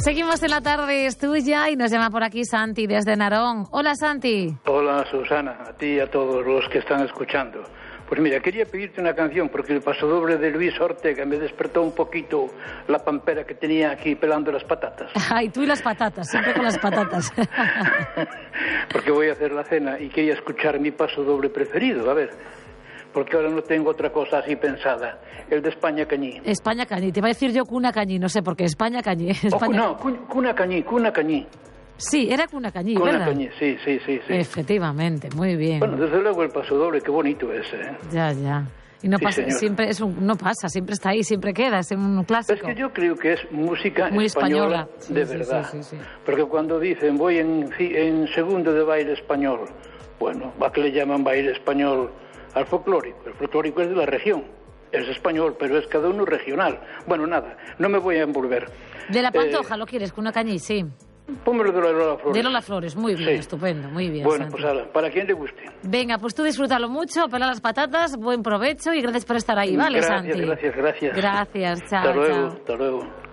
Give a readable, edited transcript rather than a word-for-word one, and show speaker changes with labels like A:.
A: Seguimos en la tarde, es tuya, y nos llama por aquí Santi desde Narón. Hola, Santi.
B: Hola, Susana, a ti y a todos los que están escuchando. Pues mira, quería pedirte una canción porque el pasodoble de Luis Ortega me despertó un poquito la pampera que tenía aquí pelando las patatas.
A: Ay, tú y las patatas, siempre con las patatas.
B: Porque voy a hacer la cena y quería escuchar mi pasodoble preferido, a ver, porque ahora no tengo otra cosa así pensada, el de España Cañí.
A: España Cañí, te iba a decir yo Cuna Cañí, no sé por qué, España Cañí. España...
B: No, Cuna Cañí.
A: Sí, era Cuna Cañí,
B: Cuna
A: ¿verdad?
B: Cañí, sí.
A: Efectivamente, muy bien.
B: Bueno, desde luego el pasodoble, qué bonito es, ¿eh?
A: Ya. Y no
B: Sí,
A: pasa,
B: señor.
A: siempre no pasa, siempre está ahí, siempre queda, es un clásico.
B: Es que yo creo que es música
A: muy
B: española
A: sí,
B: de
A: sí,
B: verdad.
A: sí.
B: Porque cuando dicen voy en segundo de baile español, bueno, ¿a qué le llaman baile español al folclórico? El folclórico es de la región, es español, pero es cada uno regional. Bueno, nada, no me voy a envolver.
A: De la Pantoja, ¿lo quieres? Cuna Cañí, sí.
B: Pónmelo de Lola Flores.
A: De Lola Flores, muy bien,
B: Sí.
A: Estupendo, muy bien.
B: Bueno,
A: Santi.
B: pues ala, para quien le guste.
A: Venga, pues tú disfrútalo mucho, pela las patatas, buen provecho y gracias por estar ahí, ¿vale,
B: Gracias,
A: Santi?
B: gracias.
A: Gracias, chao,
B: Hasta luego,
A: chao.
B: hasta luego.